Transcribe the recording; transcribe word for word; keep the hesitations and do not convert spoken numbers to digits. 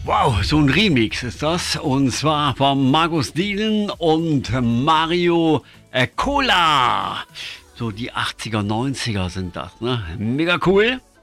Wow, so ein Remix ist das. Und zwar von Markus Dielen und Mario äh, Cola. So die achtziger, neunziger sind das, ne? Mega cool.